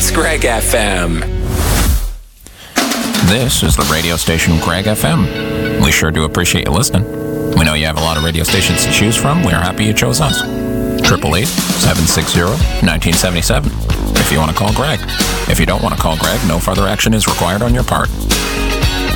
It's Greg FM. This is the radio station Greg FM. We sure do appreciate you listening. We know you have a lot of radio stations to choose from. We're happy you chose us. 888-760-1977. If you want to call Greg. If you don't want to call Greg, no further action is required on your part.